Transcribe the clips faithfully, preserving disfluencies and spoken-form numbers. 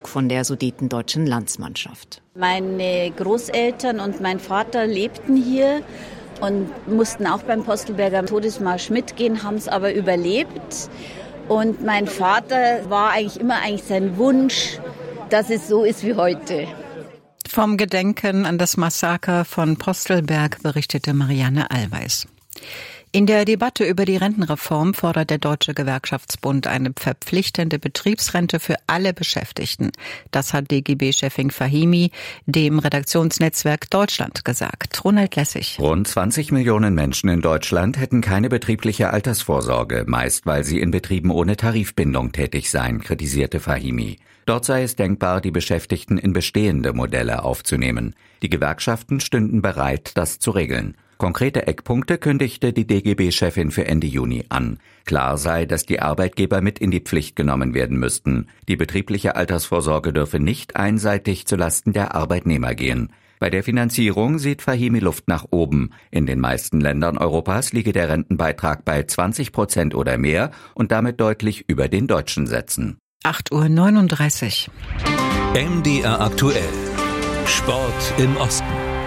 von der sudetendeutschen Landsmannschaft. Meine Großeltern und mein Vater lebten hier und mussten auch beim Postelberger Todesmarsch mitgehen, haben es aber überlebt. Und mein Vater war eigentlich immer eigentlich sein Wunsch, dass es so ist wie heute. Vom Gedenken an das Massaker von Postelberg berichtete Marianne Allweis. In der Debatte über die Rentenreform fordert der Deutsche Gewerkschaftsbund eine verpflichtende Betriebsrente für alle Beschäftigten. Das hat D G B-Chefin Fahimi dem Redaktionsnetzwerk Deutschland gesagt. Ronald Lessig. Rund zwanzig Millionen Menschen in Deutschland hätten keine betriebliche Altersvorsorge, meist weil sie in Betrieben ohne Tarifbindung tätig seien, kritisierte Fahimi. Dort sei es denkbar, die Beschäftigten in bestehende Modelle aufzunehmen. Die Gewerkschaften stünden bereit, das zu regeln. Konkrete Eckpunkte kündigte die D G B-Chefin für Ende Juni an. Klar sei, dass die Arbeitgeber mit in die Pflicht genommen werden müssten. Die betriebliche Altersvorsorge dürfe nicht einseitig zulasten der Arbeitnehmer gehen. Bei der Finanzierung sieht Fahimi Luft nach oben. In den meisten Ländern Europas liege der Rentenbeitrag bei zwanzig Prozent oder mehr und damit deutlich über den deutschen Sätzen. acht Uhr neununddreißig. M D R aktuell. Sport im Osten.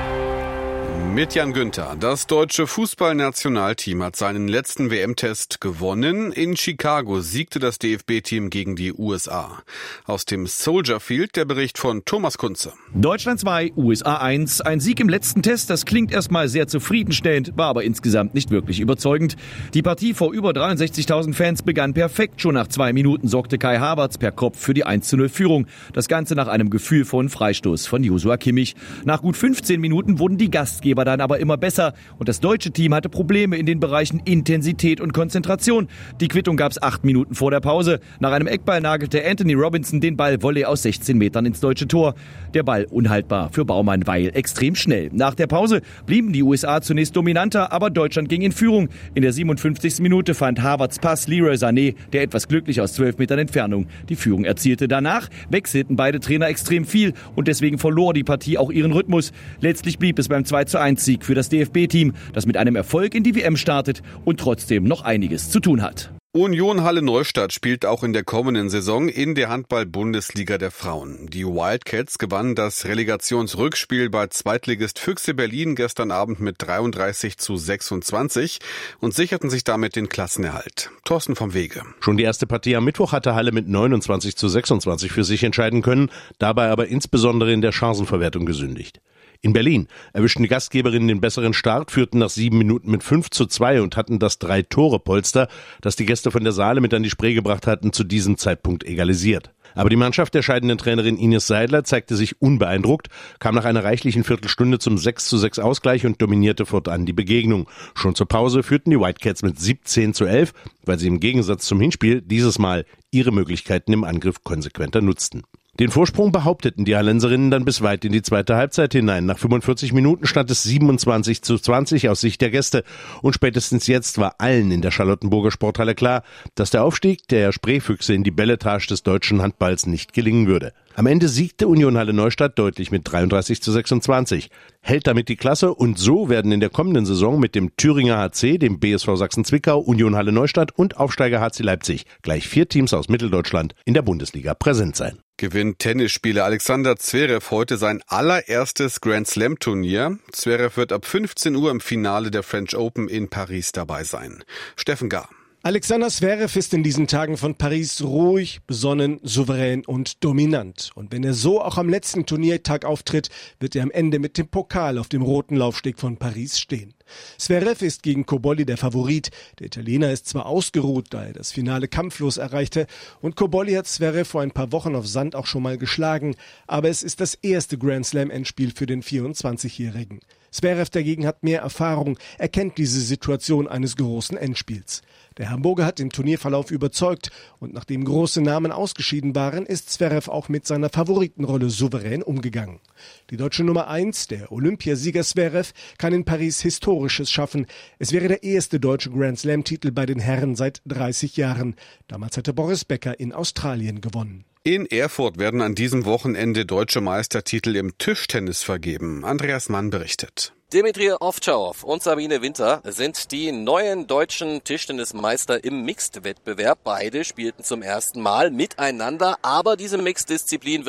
Mit Jan Günther. Das deutsche Fußballnationalteam hat seinen letzten W M-Test gewonnen. In Chicago siegte das D F B-Team gegen die U S A. Aus dem Soldier Field der Bericht von Thomas Kunze. Deutschland zwei, U S A eins. Ein Sieg im letzten Test, das klingt erstmal sehr zufriedenstellend, war aber insgesamt nicht wirklich überzeugend. Die Partie vor über dreiundsechzigtausend Fans begann perfekt. Schon nach zwei Minuten sorgte Kai Havertz per Kopf für die eins zu null Führung. Das Ganze nach einem gefühlvollen Freistoß von Joshua Kimmich. Nach gut fünfzehn Minuten wurden die Gastgeber dann aber immer besser und das deutsche Team hatte Probleme in den Bereichen Intensität und Konzentration. Die Quittung gab es acht Minuten vor der Pause. Nach einem Eckball nagelte Anthony Robinson den Ball Volley aus sechzehn Metern ins deutsche Tor. Der Ball unhaltbar für Baumann, weil extrem schnell. Nach der Pause blieben die U S A zunächst dominanter, aber Deutschland ging in Führung. In der siebenundfünfzigsten Minute fand Havertz Pass Leroy Sané, der etwas glücklich aus zwölf Metern Entfernung die Führung erzielte. Danach wechselten beide Trainer extrem viel und deswegen verlor die Partie auch ihren Rhythmus. Letztlich blieb es beim zwei zu eins Sieg für das D F B-Team, das mit einem Erfolg in die W M startet und trotzdem noch einiges zu tun hat. Union Halle Neustadt spielt auch in der kommenden Saison in der Handball-Bundesliga der Frauen. Die Wildcats gewannen das Relegationsrückspiel bei Zweitligist Füchse Berlin gestern Abend mit dreiunddreißig zu sechsundzwanzig und sicherten sich damit den Klassenerhalt. Thorsten vom Wege. Schon die erste Partie am Mittwoch hatte Halle mit neunundzwanzig zu sechsundzwanzig für sich entscheiden können, dabei aber insbesondere in der Chancenverwertung gesündigt. In Berlin erwischten die Gastgeberinnen den besseren Start, führten nach sieben Minuten mit fünf zu zwei und hatten das Drei-Tore-Polster, das die Gäste von der Saale mit an die Spree gebracht hatten, zu diesem Zeitpunkt egalisiert. Aber die Mannschaft der scheidenden Trainerin Ines Seidler zeigte sich unbeeindruckt, kam nach einer reichlichen Viertelstunde zum sechs zu sechs Ausgleich und dominierte fortan die Begegnung. Schon zur Pause führten die Wildcats mit siebzehn zu elf, weil sie im Gegensatz zum Hinspiel dieses Mal ihre Möglichkeiten im Angriff konsequenter nutzten. Den Vorsprung behaupteten die Hallenserinnen dann bis weit in die zweite Halbzeit hinein. Nach fünfundvierzig Minuten stand es siebenundzwanzig zu zwanzig aus Sicht der Gäste. Und spätestens jetzt war allen in der Charlottenburger Sporthalle klar, dass der Aufstieg der Spreefüchse in die Belletage des deutschen Handballs nicht gelingen würde. Am Ende siegte Union Halle Neustadt deutlich mit dreiunddreißig zu sechsundzwanzig, hält damit die Klasse und so werden in der kommenden Saison mit dem Thüringer H C, dem B S V Sachsen-Zwickau, Union Halle Neustadt und Aufsteiger H C Leipzig gleich vier Teams aus Mitteldeutschland in der Bundesliga präsent sein. Gewinnt Tennisspieler Alexander Zverev heute sein allererstes Grand-Slam-Turnier. Zverev wird ab fünfzehn Uhr im Finale der French Open in Paris dabei sein. Steffen Gahr. Alexander Zverev ist in diesen Tagen von Paris ruhig, besonnen, souverän und dominant. Und wenn er so auch am letzten Turniertag auftritt, wird er am Ende mit dem Pokal auf dem roten Laufsteg von Paris stehen. Zverev ist gegen Cobolli der Favorit. Der Italiener ist zwar ausgeruht, da er das Finale kampflos erreichte. Und Cobolli hat Zverev vor ein paar Wochen auf Sand auch schon mal geschlagen. Aber es ist das erste Grand-Slam-Endspiel für den vierundzwanzigjährigen. Zverev dagegen hat mehr Erfahrung, er kennt diese Situation eines großen Endspiels. Der Hamburger hat im Turnierverlauf überzeugt und nachdem große Namen ausgeschieden waren, ist Zverev auch mit seiner Favoritenrolle souverän umgegangen. Die deutsche Nummer eins, der Olympiasieger Zverev, kann in Paris Historisches schaffen. Es wäre der erste deutsche Grand-Slam-Titel bei den Herren seit dreißig Jahren. Damals hatte Boris Becker in Australien gewonnen. In Erfurt werden an diesem Wochenende deutsche Meistertitel im Tischtennis vergeben. Andreas Mann berichtet. Dimitri Ovtcharov und Sabine Winter sind die neuen deutschen Tischtennismeister im Mixed-Wettbewerb. Beide spielten zum ersten Mal miteinander, aber diese Mixed-Disziplin wird